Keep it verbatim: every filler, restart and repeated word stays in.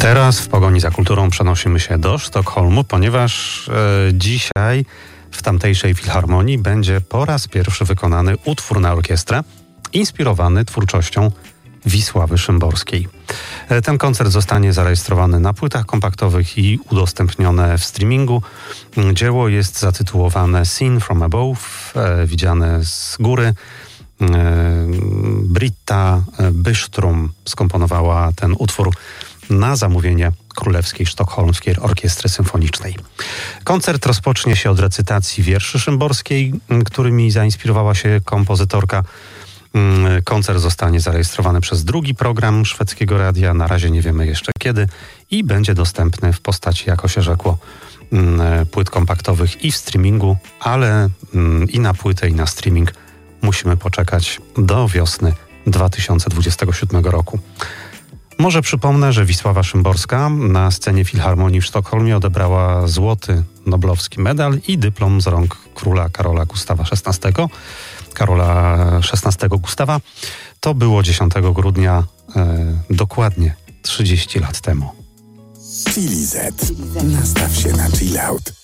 Teraz w pogoni za kulturą przenosimy się do Sztokholmu, ponieważ e, dzisiaj w tamtejszej filharmonii będzie po raz pierwszy wykonany utwór na orkiestrę inspirowany twórczością Wisławy Szymborskiej. E, ten koncert zostanie zarejestrowany na płytach kompaktowych i udostępnione w streamingu. Dzieło jest zatytułowane Seen from Above, e, widziane z góry. E, Britta Byström skomponowała ten utwór na zamówienie Królewskiej Sztokholmskiej Orkiestry Symfonicznej. Koncert rozpocznie się od recytacji wierszy Szymborskiej, którymi zainspirowała się kompozytorka. Koncert zostanie zarejestrowany przez drugi program szwedzkiego radia, na razie nie wiemy jeszcze kiedy, i będzie dostępny w postaci, jako się rzekło, płyt kompaktowych i w streamingu, ale i na płytę, i na streaming musimy poczekać do wiosny dwa tysiące dwudziestego siódmego roku. Może przypomnę, że Wisława Szymborska na scenie Filharmonii w Sztokholmie odebrała złoty noblowski medal i dyplom z rąk króla Karola Gustawa szesnastego. Karola szesnastego Gustawa. To było dziesiątego grudnia, e, dokładnie trzydzieści lat temu. Chili Z. Nastaw się na chill out.